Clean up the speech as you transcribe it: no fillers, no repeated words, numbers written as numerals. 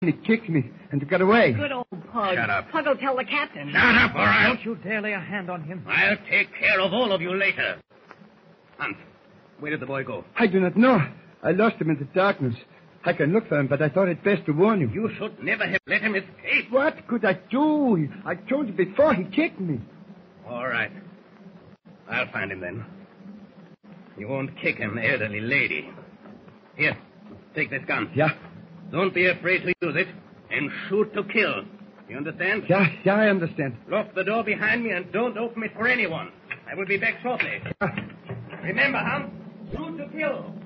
He kicked me and got away. Good old Pug. Shut up. Pug will tell the captain. Shut up, or I'll... Don't you dare lay a hand on him. I'll take care of all of you later. Hans, where did the boy go? I do not know. I lost him in the darkness. I can look for him, but I thought it best to warn you. You should never have let him escape. What could I do? I told you before he kicked me. All right. I'll find him then. You won't kick an elderly lady. Here, take this gun. Yeah. Don't be afraid to use it, and shoot to kill. You understand? Yeah, I understand. Lock the door behind me and don't open it for anyone. I will be back shortly. Yeah. Remember, Hans, shoot to kill.